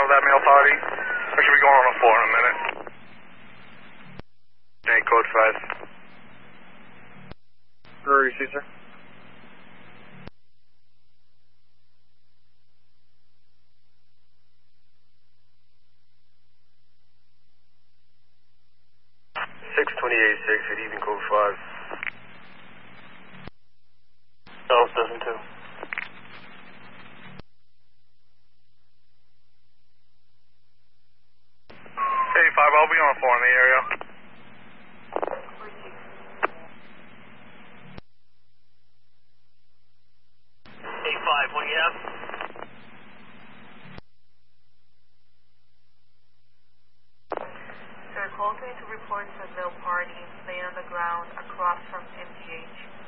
of that mail party. I should be going on a 4 in a minute. Okay, code 5. Brewery, sir. Good evening, code 5. Charles doesn't too. Hey, 5, I'll be on a 4 in the area. Hey, 5, what do you have? Sir, call to report a mail party laying on the ground across from MGH.